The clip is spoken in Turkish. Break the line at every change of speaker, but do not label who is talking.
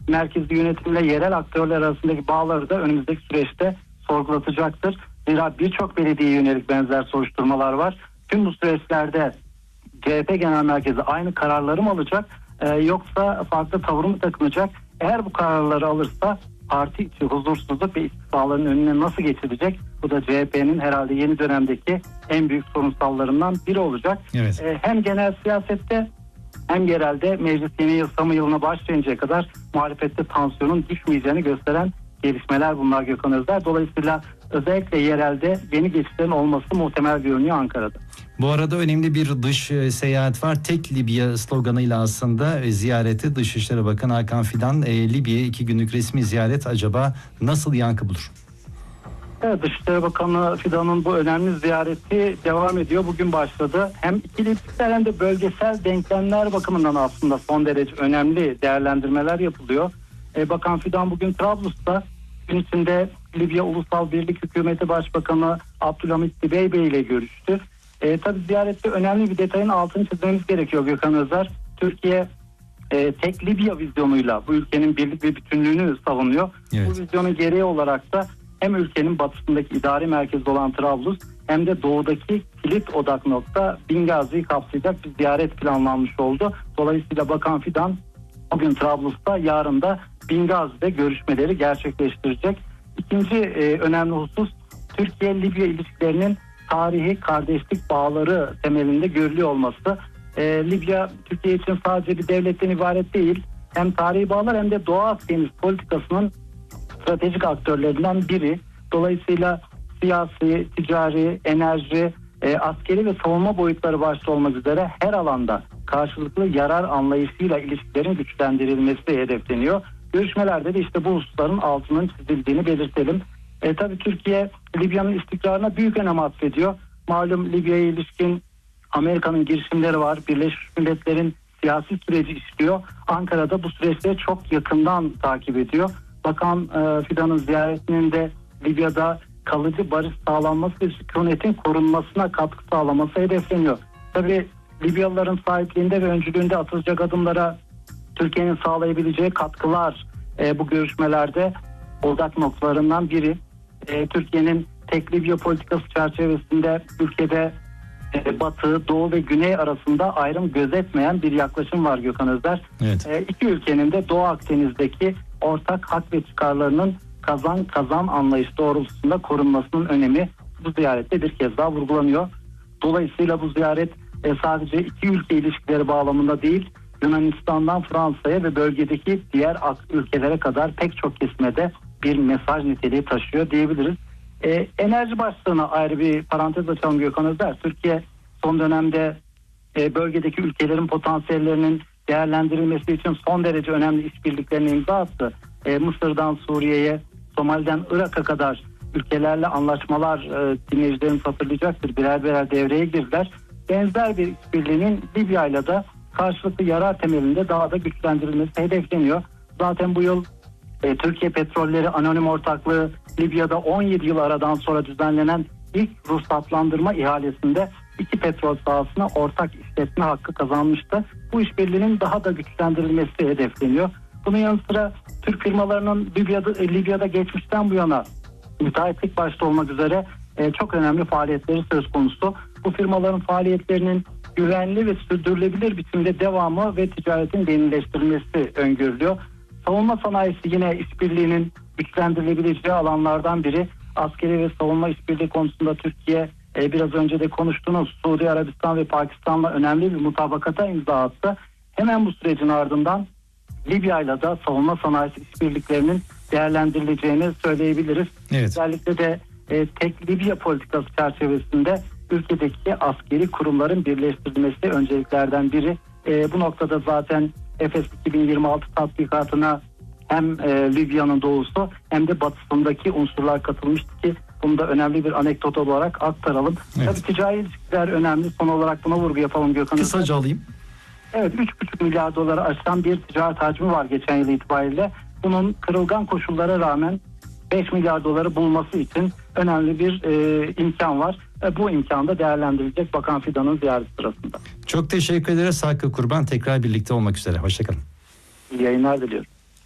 merkezi yönetimle yerel aktörler arasındaki bağları da önümüzdeki süreçte sorgulatacaktır. Zira birçok belediyeye yönelik benzer soruşturmalar var. Tüm bu süreçlerde CHP Genel Merkezi aynı kararları mı alacak, yoksa farklı tavır mı takınacak? Eğer bu kararları alırsa parti içi huzursuzluk ve istisnaların önüne nasıl geçilecek? Bu da CHP'nin herhalde yeni dönemdeki en büyük sorunsallarından biri olacak.
Evet.
Hem genel siyasette hem yerelde meclis yeni yasama yılına başlayıncaya kadar muhalefette tansiyonun düşmeyeceğini gösteren gelişmeler bunlar Gökhan Özler. Dolayısıyla özellikle yerelde yeni geçişlerin olması muhtemel görünüyor Ankara'da.
Bu arada önemli bir dış seyahat var. Tek Libya sloganıyla aslında ziyareti Dışişleri Bakanı Hakan Fidan. Libya'ya 2 günlük resmi ziyaret acaba nasıl yankı bulur?
Evet, Dışişleri Bakanı Fidan'ın bu önemli ziyareti devam ediyor. Bugün başladı. Hem ikili ilişkiler hem de bölgesel denklemler bakımından aslında son derece önemli değerlendirmeler yapılıyor. Bakan Fidan bugün Trablus'ta, gün içinde Libya Ulusal Birlik Hükümeti Başbakanı Abdülhamit Dibeybe ile görüştü. Tabii ziyarette önemli bir detayın altını çizmemiz gerekiyor Gökhan Özer. Türkiye tek Libya vizyonuyla bu ülkenin birlik ve bütünlüğünü savunuyor.
Evet.
Bu vizyonun gereği olarak da hem ülkenin batısındaki idari merkezi olan Trablus hem de doğudaki kilit odak nokta Bingazi'yi kapsayacak bir ziyaret planlanmış oldu. Dolayısıyla Bakan Fidan bugün Trablus'ta, yarın da Bingazi'de görüşmeleri gerçekleştirecek. İkinci önemli husus, Türkiye-Libya ilişkilerinin tarihi kardeşlik bağları temelinde görülüyor olması. Libya Türkiye için sadece bir devletten ibaret değil. Hem tarihi bağlar hem de Doğu Akdeniz politikasının stratejik aktörlerinden biri. Dolayısıyla siyasi, ticari, enerji, askeri ve savunma boyutları başta olmak üzere her alanda karşılıklı yarar anlayışıyla ilişkilerin güçlendirilmesi hedefleniyor. Görüşmelerde de işte bu hususların altının çizildiğini belirtelim. Tabii Türkiye Libya'nın istikrarına büyük önem atfediyor. Malum Libya'ya ilişkin Amerika'nın girişimleri var. Birleşmiş Milletler'in siyasi süreci işliyor. Ankara'da bu süreçleri çok yakından takip ediyor. Bakan Fidan'ın ziyaretinin de Libya'da kalıcı barış sağlanması ve sükunetin korunmasına katkı sağlaması hedefleniyor. Tabii Libyalıların sahipliğinde ve öncülüğünde atılacak adımlara Türkiye'nin sağlayabileceği katkılar bu görüşmelerde odak noktalarından biri. Türkiye'nin tek Libya politikası çerçevesinde ülkede Batı, Doğu ve Güney arasında ayrım gözetmeyen bir yaklaşım var Gökhan Özler.
Evet.
İki ülkenin de Doğu Akdeniz'deki ortak hak ve çıkarlarının kazan kazan anlayış doğrultusunda korunmasının önemi bu ziyarette bir kez daha vurgulanıyor. Dolayısıyla bu ziyaret sadece iki ülke ilişkileri bağlamında değil, Yunanistan'dan Fransa'ya ve bölgedeki diğer ülkelere kadar pek çok kesmede bir mesaj niteliği taşıyor diyebiliriz. Enerji başlığına ayrı bir parantez açalım Gökhan Özer. Türkiye son dönemde bölgedeki ülkelerin potansiyellerinin değerlendirilmesi için son derece önemli işbirliklerine imza attı. Mısır'dan Suriye'ye, Somali'den Irak'a kadar ülkelerle anlaşmalar dinleyicilerimiz hatırlayacaktır. Birer birer devreye girdiler. Benzer bir işbirliğinin Libya'yla da karşılıklı yarar temelinde daha da güçlendirilmesi hedefleniyor. Zaten bu yıl Türkiye Petrolleri Anonim Ortaklığı Libya'da 17 yıl aradan sonra düzenlenen ilk ruhsatlandırma ihalesinde iki petrol sahasına ortak işletme hakkı kazanmıştı. Bu işbirliğinin daha da güçlendirilmesi hedefleniyor. Bunun yanı sıra Türk firmalarının Libya'da geçmişten bu yana müteahhitlik başta olmak üzere çok önemli faaliyetleri söz konusu. Bu firmaların faaliyetlerinin güvenli ve sürdürülebilir biçimde devamı ve ticaretin derinleştirilmesi öngörülüyor. Savunma sanayisi yine işbirliğinin güçlendirilebileceği alanlardan biri. Askeri ve savunma işbirliği konusunda Türkiye biraz önce de konuştuğunuz Suudi Arabistan ve Pakistan'la önemli bir mutabakata imza attı. Hemen bu sürecin ardından Libya'yla da savunma sanayisi işbirliklerinin değerlendirileceğini söyleyebiliriz.
Evet.
Özellikle de tek Libya politikası çerçevesinde ülkedeki askeri kurumların birleştirilmesi önceliklerden biri. Bu noktada zaten Efes 2026 tatbikatına hem Libya'nın doğusu hem de batısındaki unsurlar katılmıştı ki bunu da önemli bir anekdot olarak aktaralım.
Evet.
Tabii ticari ilişkiler önemli. Son olarak buna vurgu yapalım Gökhan.
Kısaca alayım.
Evet, 3,5 milyar doları aşan bir ticaret hacmi var geçen yıl itibariyle. Bunun kırılgan koşullara rağmen 5 milyar doları bulması için önemli bir imkan var. Bu imkan da değerlendirilecek Bakan Fidan'ın ziyareti sırasında.
Çok teşekkür ederiz Hakkı Kurban. Tekrar birlikte olmak üzere. Hoşçakalın.
İyi yayınlar diliyorum.